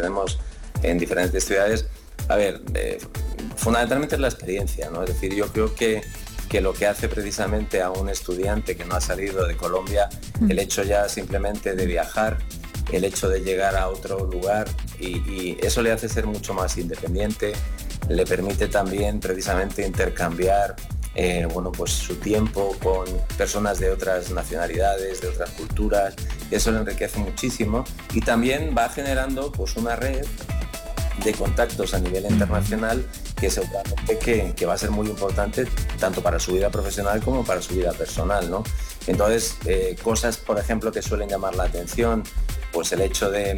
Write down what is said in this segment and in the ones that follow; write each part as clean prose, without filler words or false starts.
tenemos en diferentes ciudades, a ver, fundamentalmente es la experiencia, ¿no? Es decir, yo creo que lo que hace precisamente a un estudiante que no ha salido de Colombia, el hecho ya simplemente de viajar, el hecho de llegar a otro lugar, y eso le hace ser mucho más independiente, le permite también precisamente intercambiar pues su tiempo con personas de otras nacionalidades, de otras culturas. Eso le enriquece muchísimo y también va generando pues una red de contactos a nivel internacional que seguramente que va a ser muy importante tanto para su vida profesional como para su vida personal, ¿no? Entonces, cosas, por ejemplo, que suelen llamar la atención, pues el hecho de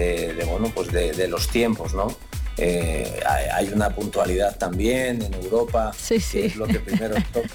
los tiempos, ¿no? Hay una puntualidad también en Europa, sí. Que es lo que primero toca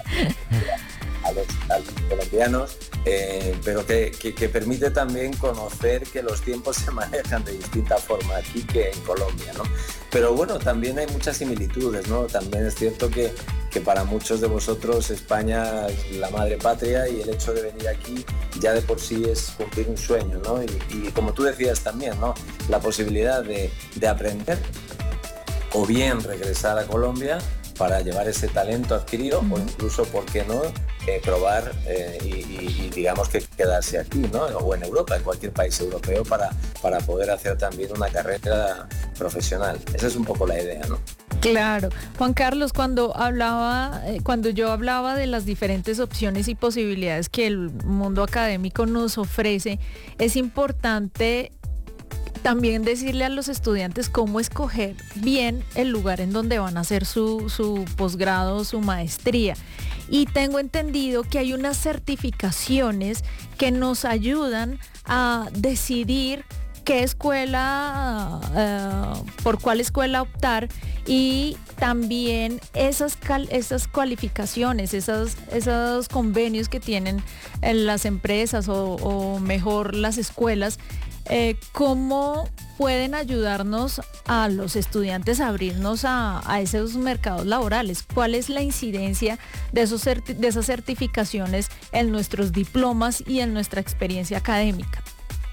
a los colombianos, pero que permite también conocer que los tiempos se manejan de distinta forma aquí que en Colombia, ¿no? Pero bueno, también hay muchas similitudes, ¿no? También es cierto que para muchos de vosotros España es la madre patria y el hecho de venir aquí ya de por sí es cumplir un sueño, ¿no? Y como tú decías también, ¿no? La posibilidad de aprender o bien regresar a Colombia para llevar ese talento adquirido o incluso, ¿por qué no?, probar y digamos que quedarse aquí, ¿no? O en Europa, en cualquier país europeo para poder hacer también una carrera profesional. Esa es un poco la idea, ¿no? Claro. Juan Carlos, cuando yo hablaba de las diferentes opciones y posibilidades que el mundo académico nos ofrece, es importante también decirle a los estudiantes cómo escoger bien el lugar en donde van a hacer su posgrado, su maestría. Y tengo entendido que hay unas certificaciones que nos ayudan a decidir qué escuela, por cuál escuela optar, y también esas cualificaciones, esos convenios que tienen las empresas o mejor las escuelas, cómo pueden ayudarnos a los estudiantes a abrirnos a esos mercados laborales. ¿Cuál es la incidencia de esas certificaciones en nuestros diplomas y en nuestra experiencia académica?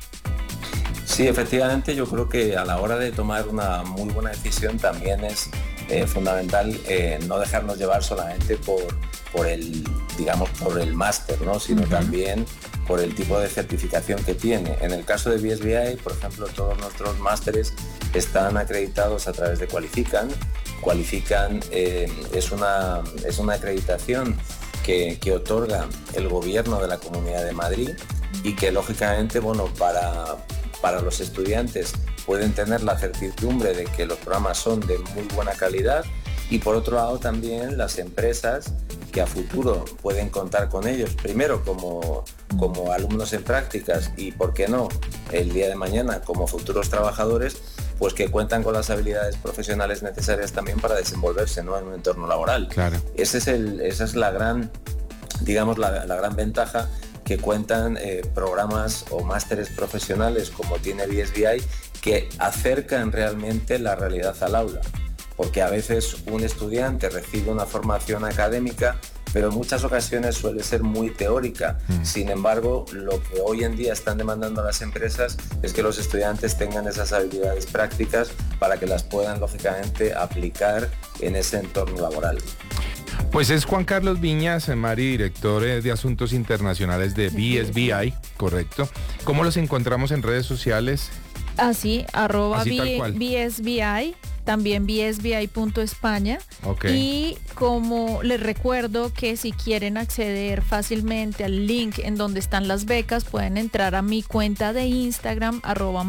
Sí, efectivamente, yo creo que a la hora de tomar una muy buena decisión también es fundamental no dejarnos llevar solamente por el máster, ¿no? Sino también por el tipo de certificación que tiene. En el caso de BSBI, por ejemplo, todos nuestros másteres están acreditados a través de Qualifican. Qualifican es una acreditación que otorga el gobierno de la Comunidad de Madrid y que lógicamente, para los estudiantes pueden tener la certidumbre de que los programas son de muy buena calidad, y por otro lado también las empresas que a futuro pueden contar con ellos, primero como alumnos en prácticas y, por qué no, el día de mañana como futuros trabajadores, pues que cuentan con las habilidades profesionales necesarias también para desenvolverse, ¿no?, en un entorno laboral. Claro. Esa es la gran, la gran ventaja que cuentan programas o másteres profesionales como tiene BSBI, que acercan realmente la realidad al aula. Porque a veces un estudiante recibe una formación académica, pero en muchas ocasiones suele ser muy teórica. Sin embargo, lo que hoy en día están demandando las empresas es que los estudiantes tengan esas habilidades prácticas para que las puedan, lógicamente, aplicar en ese entorno laboral. Pues es Juan Carlos Viñas, Mari, director de Asuntos Internacionales de BSBI, correcto. ¿Cómo los encontramos en redes sociales? Así tal cual. BSBI, también bsbi.españa. Okay. Y como les recuerdo que si quieren acceder fácilmente al link en donde están las becas, pueden entrar a mi cuenta de Instagram,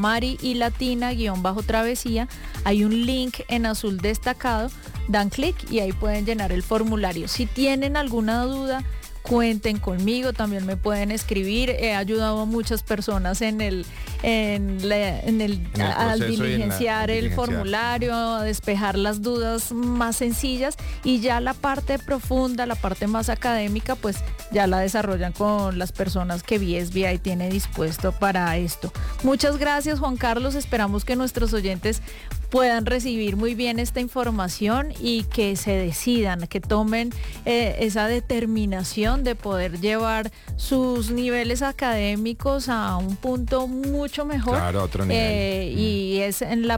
@mari_y_latina_travesía. Hay un link en azul destacado, dan clic y ahí pueden llenar el formulario. Si tienen alguna duda, cuenten conmigo, también me pueden escribir. He ayudado a muchas personas al diligenciar el formulario, a despejar las dudas más sencillas, y ya la parte profunda, la parte más académica, pues ya la desarrollan con las personas que BSBI tiene dispuesto para esto. Muchas gracias, Juan Carlos. Esperamos que nuestros oyentes puedan recibir muy bien esta información y que se decidan, que tomen esa determinación de poder llevar sus niveles académicos a un punto mucho mejor. Claro, otro nivel. Y es en la